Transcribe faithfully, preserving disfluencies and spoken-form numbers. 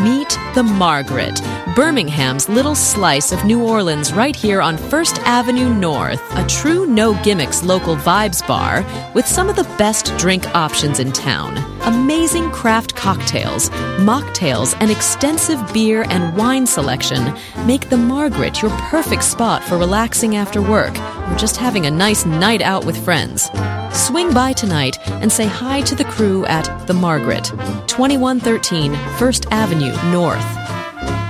Meet the Margaret, Birmingham's little slice of New Orleans right here on First Avenue North. A true no-gimmicks local vibes bar with some of the best drink options in town. Amazing craft cocktails, mocktails, and extensive beer and wine selection make the Margaret your perfect spot for relaxing after work or just having a nice night out with friends. Swing by tonight and say hi to the crew at The Margaret, twenty-one thirteen First Avenue North.